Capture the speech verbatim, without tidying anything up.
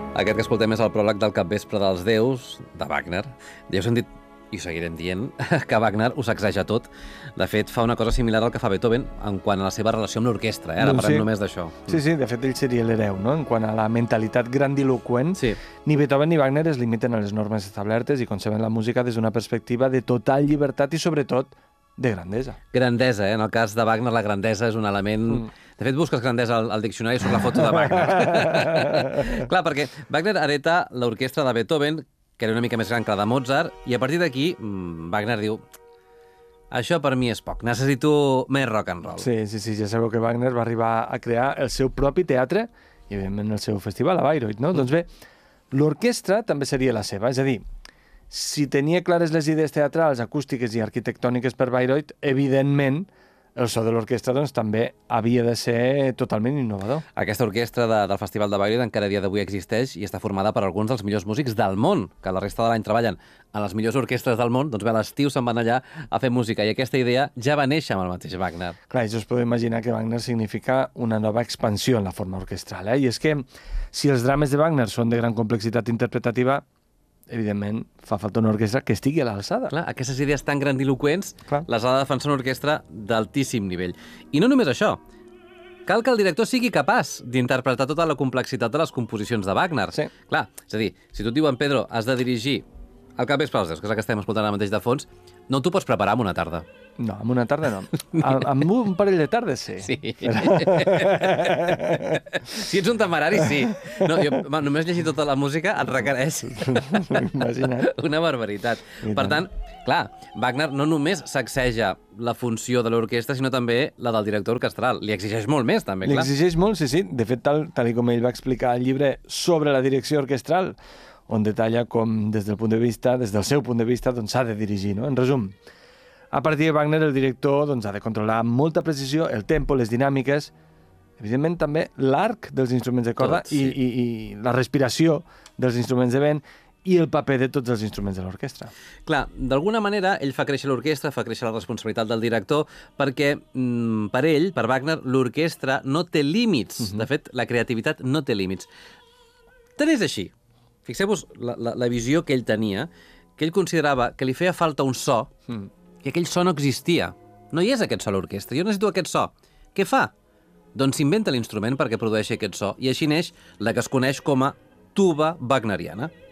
Aquest que escoltem és el pròleg del Capvespre dels Déus, de Wagner. Ja heu sentit, i ho seguirem dient, que Wagner ho sacseja tot. De fet, fa una cosa similar al que fa Beethoven en quant a la seva relació amb l'orquestra. Eh? Ara Doncs parlem sí. només d'això. Sí, sí, de fet ell seria l'hereu, no? En quant a la mentalitat grandiloquent, Sí. ni Beethoven ni Wagner es limiten a les normes establertes i conceben la música des d'una perspectiva de total llibertat i, sobretot, de grandesa. Grandesa, eh? En el cas de Wagner, la grandesa és un element... Mm. De fet, busques grandesa al, al diccionari i surt la foto de Wagner. Clar, perquè Wagner hereta l'orquestra de Beethoven, que era una mica més gran que la de Mozart, i a partir d'aquí mmm, Wagner diu: això per mi és poc, necessito més rock and roll. Sí, sí, sí, ja sabeu que Wagner va arribar a crear el seu propi teatre i, evidentment, el seu festival a Bayreuth, no? Mm. Doncs bé, l'orquestra també seria la seva, és a dir, si tenia clares les idees teatrals, acústiques i arquitectòniques per Bayreuth, evidentment, el so de l'orquestra doncs, també havia de ser totalment innovador. Aquesta orquestra de, del Festival de Bayreuth encara a dia d'avui existeix i està formada per alguns dels millors músics del món, que la resta de l'any treballen en les millors orquestres del món. Doncs bé, a l'estiu se'n van allà a fer música i aquesta idea ja va néixer amb el mateix Wagner. Clar, això us podeu imaginar que Wagner significa una nova expansió en la forma orquestral, eh? I és que si els drames de Wagner són de gran complexitat interpretativa, evidentment, fa falta una orquestra que estigui a l'alçada. Clar, aquestes idees tan grandiloquents Clar. les ha de defensar una orquestra d'altíssim nivell. I no només això, cal que el director sigui capaç d'interpretar tota la complexitat de les composicions de Wagner. Sí. Clar, és a dir, si tu et diuen, Pedro, has de dirigir el Capvespre dels Déus, que és el que estem escoltant ara mateix de fons, no t'ho pots preparar en una tarda. No, en una tarda no. Amb, amb un parell de tardes, sí. Sí. Si ets un temerari, sí. No, jo, només llegir tota la música et requereix Imagina't. una barbaritat. I Per tant. tant, clar, Wagner no només sacseja la funció de l'orquestra, sinó també la del director orquestral. Li exigeix molt més, també, Li clar. exigeix molt, sí, sí. De fet, tal, tal i com ell va explicar al llibre sobre la direcció orquestral, on detalla com, des del punt de vista, des del seu punt de vista, doncs s'ha de dirigir, no? En resum, a partir de Wagner, el director doncs, ha de controlar amb molta precisió el tempo, les dinàmiques, evidentment també l'arc dels instruments de corda Tot, sí. i, i, i la respiració dels instruments de vent i el paper de tots els instruments de l'orquestra. Clar, d'alguna manera, ell fa créixer l'orquestra, fa créixer la responsabilitat del director, perquè mm, per ell, per Wagner, l'orquestra no té límits. Uh-huh. De fet, la creativitat no té límits. Tant és així. Fixeu-vos la, la, la visió que ell tenia, que ell considerava que li feia falta un so, Mm. i aquell so no existia. No hi és aquest so a l'orquestra, jo necessito aquest so. Què fa? Doncs s'inventa l'instrument perquè produeixi aquest so, i així neix la que es coneix com a tuba wagneriana.